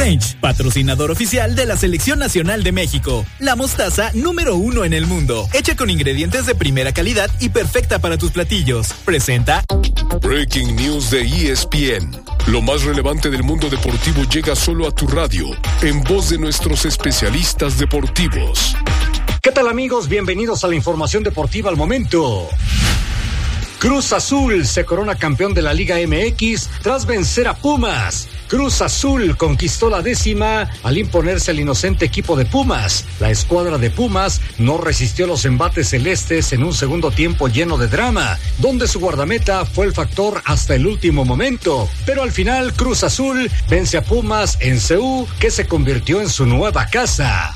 French, patrocinador oficial de la Selección Nacional de México. La mostaza número 1 en el mundo. Hecha con ingredientes de primera calidad y perfecta para tus platillos. Presenta Breaking News de ESPN. Lo más relevante del mundo deportivo llega solo a tu radio, en voz de nuestros especialistas deportivos. ¿Qué tal, amigos? Bienvenidos a la información deportiva al momento. Cruz Azul se corona campeón de la Liga MX tras vencer a Pumas. Cruz Azul conquistó la 10ª al imponerse al inocente equipo de Pumas. La escuadra de Pumas no resistió los embates celestes en un segundo tiempo lleno de drama, donde su guardameta fue el factor hasta el último momento. Pero al final Cruz Azul vence a Pumas en CU, que se convirtió en su nueva casa.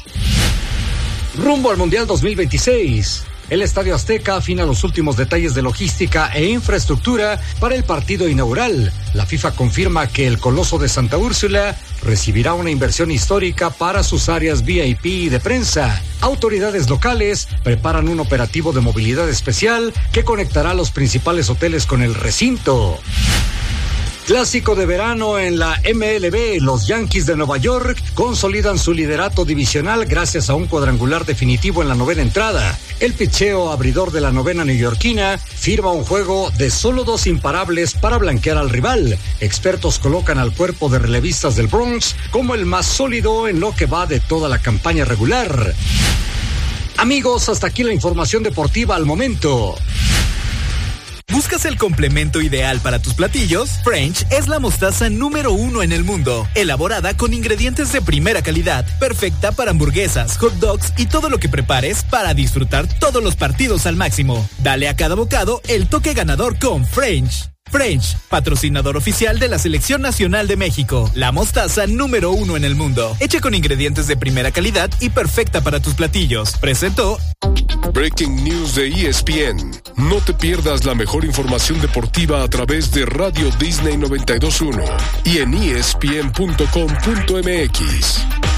Rumbo al Mundial 2026. El Estadio Azteca afina los últimos detalles de logística e infraestructura para el partido inaugural. La FIFA confirma que el Coloso de Santa Úrsula recibirá una inversión histórica para sus áreas VIP y de prensa. Autoridades locales preparan un operativo de movilidad especial que conectará los principales hoteles con el recinto. Clásico de verano en la MLB, los Yankees de Nueva York consolidan su liderato divisional gracias a un cuadrangular definitivo en la 9ª entrada. El picheo abridor de la 9ª neoyorquina firma un juego de solo 2 imparables para blanquear al rival. Expertos colocan al cuerpo de relevistas del Bronx como el más sólido en lo que va de toda la campaña regular. Amigos, hasta aquí la información deportiva al momento. ¿Buscas el complemento ideal para tus platillos? French es la mostaza número 1 en el mundo, elaborada con ingredientes de primera calidad, perfecta para hamburguesas, hot dogs y todo lo que prepares para disfrutar todos los partidos al máximo. Dale a cada bocado el toque ganador con French. French, patrocinador oficial de la Selección Nacional de México. La mostaza número 1 en el mundo, hecha con ingredientes de primera calidad y perfecta para tus platillos. Presentó Breaking News de ESPN. No te pierdas la mejor información deportiva a través de Radio Disney 92.1 y en ESPN.com.mx.